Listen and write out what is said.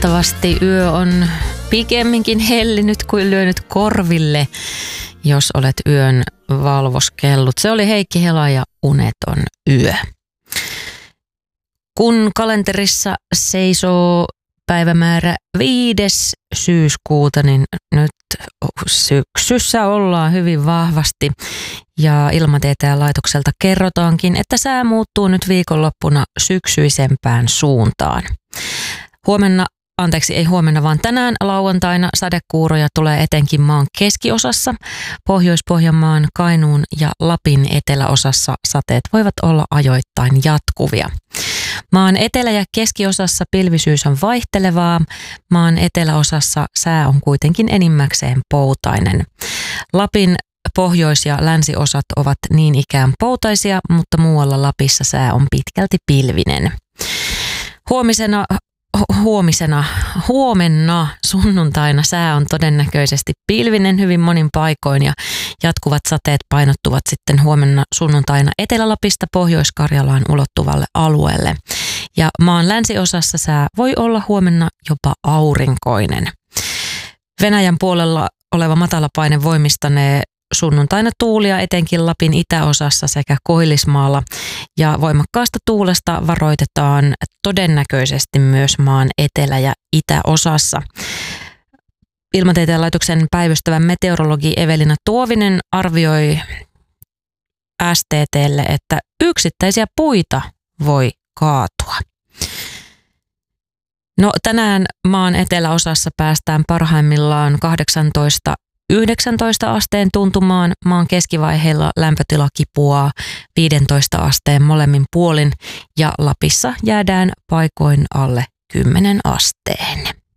Valitettavasti yö on pikemminkin hellinyt kuin lyönyt korville, jos olet yön valvoskellut. Se oli Heikki Hela ja Uneton yö. Kun kalenterissa seisoo päivämäärä 5. syyskuuta, niin nyt syksyssä ollaan hyvin vahvasti. Ja Ilmatieteen laitokselta kerrotaankin, että sää muuttuu nyt viikonloppuna syksyisempään suuntaan. Ei huomenna, vaan tänään lauantaina sadekuuroja tulee etenkin maan keskiosassa. Pohjois-Pohjanmaan, Kainuun ja Lapin eteläosassa sateet voivat olla ajoittain jatkuvia. Maan etelä- ja keskiosassa pilvisyys on vaihtelevaa. Maan eteläosassa sää on kuitenkin enimmäkseen poutainen. Lapin pohjois- ja länsiosat ovat niin ikään poutaisia, mutta muualla Lapissa sää on pitkälti pilvinen. Huomenna sunnuntaina sää on todennäköisesti pilvinen hyvin monin paikoin ja jatkuvat sateet painottuvat sitten huomenna sunnuntaina Etelä-Lapista Pohjois-Karjalaan ulottuvalle alueelle. Ja maan länsiosassa sää voi olla huomenna jopa aurinkoinen. Venäjän puolella oleva matalapaine voimistanee sunnuntaina tuulia etenkin Lapin itäosassa sekä Koillismaalla ja voimakkaasta tuulesta varoitetaan todennäköisesti myös maan etelä- ja itäosassa. Ilmatieteen laitoksen päivystävä meteorologi Evelina Tuovinen arvioi STT:lle, että yksittäisiä puita voi kaatua. No, tänään maan eteläosassa päästään parhaimmillaan 19 asteen tuntumaan. Maan keskivaiheilla lämpötila kipuaa 15 asteen molemmin puolin ja Lapissa jäädään paikoin alle 10 asteen.